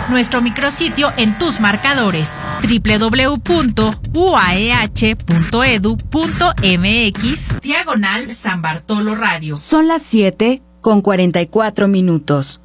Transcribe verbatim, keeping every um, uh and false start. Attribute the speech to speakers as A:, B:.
A: nuestro micrositio en tus marcadores doble u doble u doble u punto u a e h punto e d u punto m x diagonal San Bartolo Radio.
B: Son las siete con cuarenta y cuatro minutos.